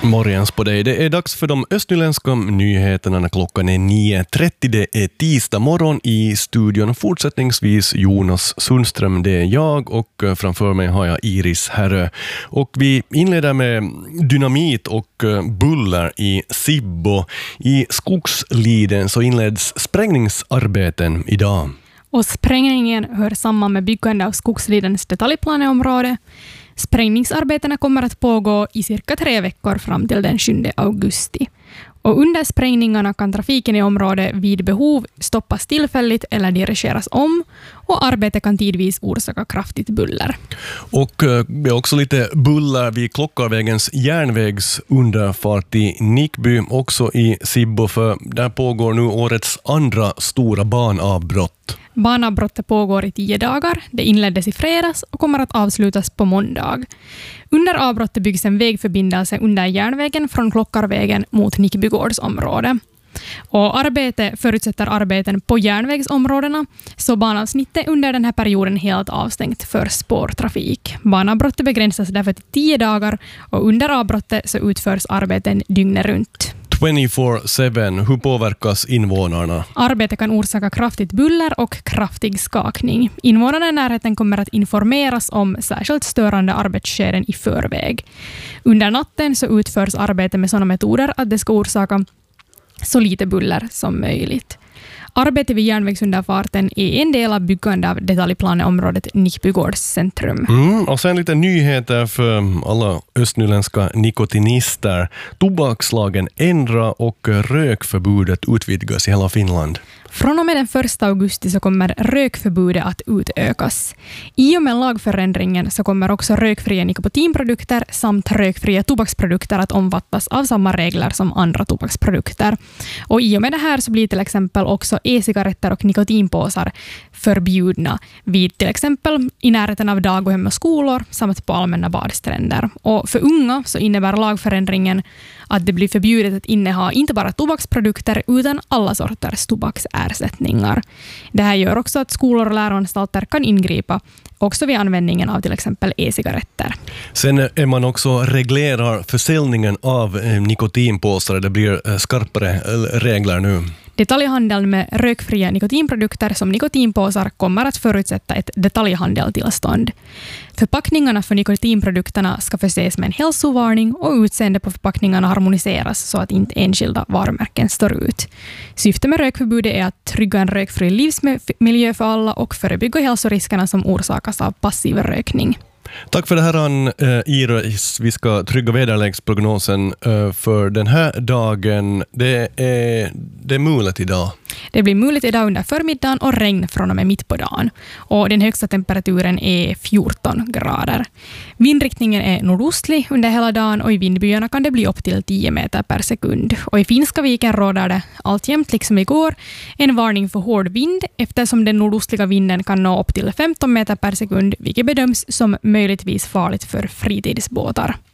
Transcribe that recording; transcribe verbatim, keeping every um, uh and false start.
Morgens på dig. Det är dags för de östnyländska nyheterna när klockan är nio trettio. Det är tisdag morgon i studion. Fortsättningsvis Jonas Sundström, det är jag, och framför mig har jag Iris Herrö. Och vi inleder med dynamit och buller i Sibbo. I Skogsliden så inleds sprängningsarbeten idag. Och sprängningen hör samman med byggande av Skogslidens detaljplaneområde. Sprängningsarbetena kommer att pågå i cirka tre veckor fram till den sjunde augusti. Och under sprängningarna kan trafiken i området vid behov stoppas tillfälligt eller dirigeras om, och arbetet kan tidvis orsaka kraftigt buller. Och det är också lite buller vid Klockarvägens järnvägsunderfart i Nickby, också i Sibbo, för där pågår nu årets andra stora banavbrott. Banavbrottet pågår i tio dagar. Det inleddes i fredags och kommer att avslutas på måndag. Under avbrottet byggs en vägförbindelse under järnvägen från Klockarvägen mot Nickbygårds område. Och arbete förutsätter arbeten på järnvägsområdena, så banavsnittet under den här perioden helt avstängt för spårtrafik. Banavbrottet begränsas därför till tio dagar, och under avbrottet så utförs arbeten dygnet runt. tjugofyra sju, hur påverkas invånarna? Arbetet kan orsaka kraftigt buller och kraftig skakning. Invånarna i närheten kommer att informeras om särskilt störande arbetsskeden i förväg. Under natten så utförs arbetet med sådana metoder att det ska orsaka så lite buller som möjligt. Arbetet vid järnvägsunderfarten är en del av byggandet av detaljplaneområdet Nickbygårds centrum. Mm, och sen lite nyheter för alla östnyländska nikotinister. Tobakslagen ändra och rökförbudet utvidgas i hela Finland. Från och med den första augusti så kommer rökförbudet att utökas. I och med lagförändringen så kommer också rökfria nikotinprodukter samt rökfria tobaksprodukter att omfattas av samma regler som andra tobaksprodukter. Och i och med det här så blir till exempel också e-cigaretter och nikotinpåsar förbjudna vid till exempel i närheten av dag- och hem- och skolor samt på allmänna badstränder. Och för unga så innebär lagförändringen att det blir förbjudet att inneha inte bara tobaksprodukter utan alla sorters tobaksersättningar. Det här gör också att skolor och läroanstalter kan ingripa också vid användningen av till exempel e-cigaretter. Sen är man också reglerar försäljningen av nikotinpåsar. Det blir skarpare regler nu. Detaljhandeln med rökfria nikotinprodukter som nikotinpåsar kommer att förutsätta ett detaljhandeltillstånd. Förpackningarna för nikotinprodukterna ska förses med en hälsovarning, och utseende på förpackningarna harmoniseras så att inte enskilda varumärken står ut. Syftet med rökförbudet är att trygga en rökfri livsmiljö för alla och förebygga hälsoriskerna som orsakas av passiv rökning. Tack för det här, Ann, Iris. Vi ska trygga väderleksprognosen för den här dagen. Det är, det är mulet idag. Det blir mulet idag under förmiddagen och regn från och med mitt på dagen. Och den högsta temperaturen är fjorton grader. Vindriktningen är nordostlig under hela dagen, och i vindbyarna kan det bli upp till tio meter per sekund. Och i Finska viken råder det alltjämt liksom igår en varning för hård vind, eftersom den nordostliga vinden kan nå upp till femton meter per sekund, vilket bedöms som möjligtvis farligt för fritidsbåtar.